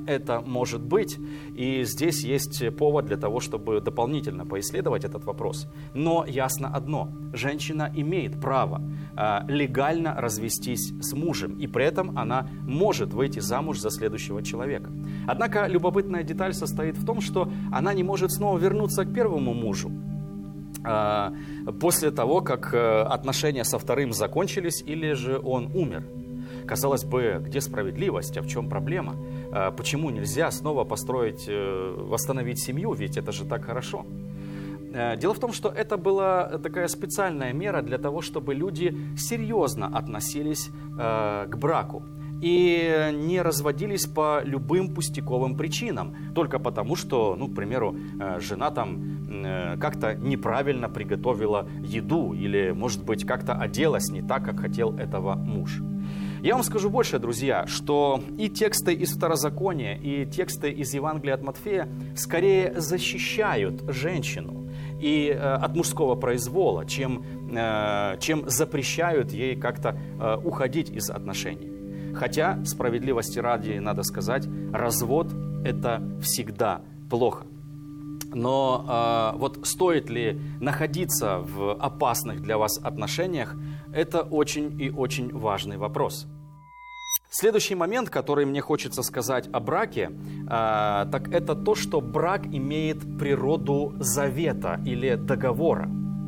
это может быть. И здесь есть повод для того, чтобы дополнительно поисследовать этот вопрос. Но ясно одно. Женщина имеет право легально развестись с мужем. И при этом она может выйти замуж за следующего человека. Однако любопытная деталь состоит в том, что она не может снова вернуться к первому мужу после того, как отношения со вторым закончились или же он умер. Казалось бы, где справедливость, а в чем проблема? Почему нельзя снова построить, восстановить семью, ведь это же так хорошо? Дело в том, что это была такая специальная мера для того, чтобы люди серьезно относились к браку и не разводились по любым пустяковым причинам, только потому, что, к примеру, жена там как-то неправильно приготовила еду или, может быть, как-то оделась не так, как хотел этого муж. Я вам скажу больше, друзья, что и тексты из Второзакония, и тексты из Евангелия от Матфея скорее защищают женщину и от мужского произвола, чем запрещают ей как-то уходить из отношений. Хотя, справедливости ради, надо сказать, развод – это всегда плохо. Но вот стоит ли находиться в опасных для вас отношениях, это очень и очень важный вопрос. Следующий момент, который мне хочется сказать о браке, так это то, что брак имеет природу завета или договора.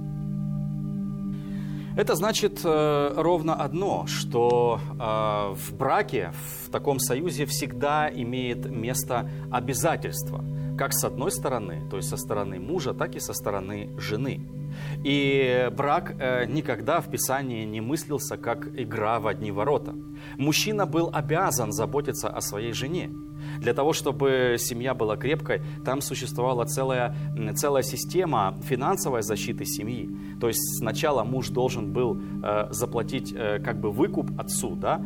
Это значит ровно одно, что в браке, в таком союзе всегда имеет место обязательство, как с одной стороны, то есть со стороны мужа, так и со стороны жены. И брак никогда в Писании не мыслился как игра в одни ворота. Мужчина был обязан заботиться о своей жене. Для того, чтобы семья была крепкой, там существовала целая система финансовой защиты семьи. То есть сначала муж должен был заплатить как бы выкуп отцу, да,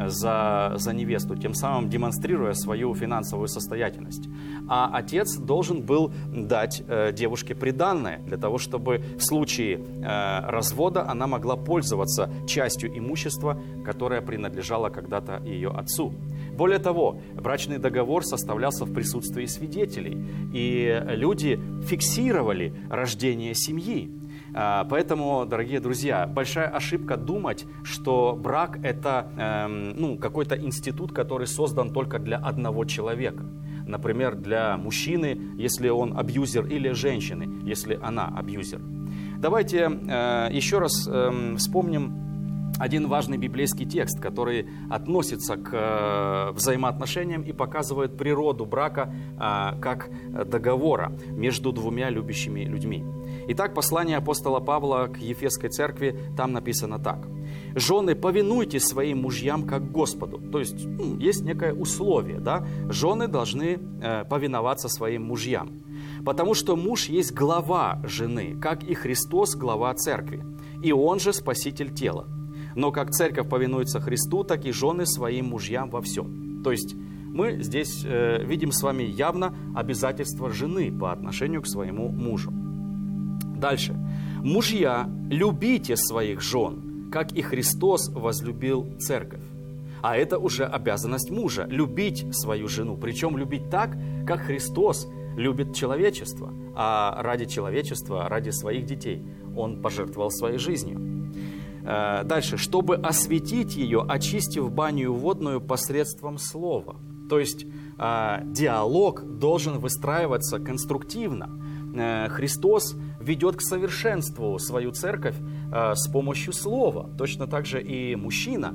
за невесту, тем самым демонстрируя свою финансовую состоятельность. А отец должен был дать девушке приданное, для того, чтобы в случае развода она могла пользоваться частью имущества, которое принадлежало когда-то ее отцу. Более того, брачный договор составлялся в присутствии свидетелей, и люди фиксировали рождение семьи. Поэтому, дорогие друзья, большая ошибка думать, что брак – это какой-то институт, который создан только для одного человека. Например, для мужчины, если он абьюзер, или женщины, если она абьюзер. Давайте еще раз вспомним один важный библейский текст, который относится к взаимоотношениям и показывает природу брака как договора между двумя любящими людьми. Итак, послание апостола Павла к Ефесской церкви, там написано так. «Жены, повинуйтесь своим мужьям как Господу». То есть есть некое условие, да? Жены должны повиноваться своим мужьям. Потому что муж есть глава жены, как и Христос глава церкви, и он же спаситель тела. Но как церковь повинуется Христу, так и жены своим мужьям во всем. То есть мы здесь видим с вами явно обязательство жены по отношению к своему мужу. Дальше. Мужья, любите своих жен, как и Христос возлюбил церковь. А это уже обязанность мужа – любить свою жену. Причем любить так, как Христос любит человечество. А ради человечества, ради своих детей Он пожертвовал своей жизнью. Дальше. Чтобы осветить ее, очистив баню водную посредством слова. То есть диалог должен выстраиваться конструктивно. Христос ведет к совершенству свою церковь с помощью слова. Точно так же и мужчина,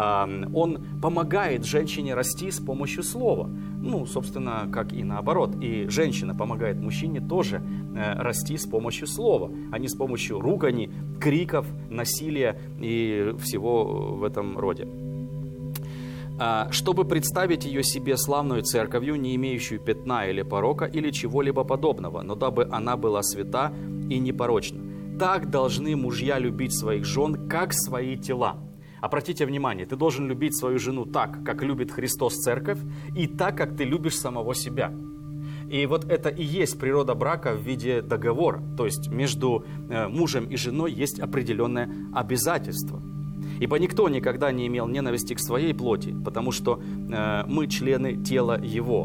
он помогает женщине расти с помощью слова. Собственно, как и наоборот. И женщина помогает мужчине тоже расти с помощью слова, а не с помощью ругани, криков, насилия и всего в этом роде. Чтобы представить ее себе славную церковью, не имеющую пятна или порока, или чего-либо подобного, но дабы она была свята и непорочна. Так должны мужья любить своих жен, как свои тела. Обратите внимание, ты должен любить свою жену так, как любит Христос церковь, и так, как ты любишь самого себя. И вот это и есть природа брака в виде договора. То есть между мужем и женой есть определенное обязательство. Ибо никто никогда не имел ненависти к своей плоти, потому что мы члены тела Его.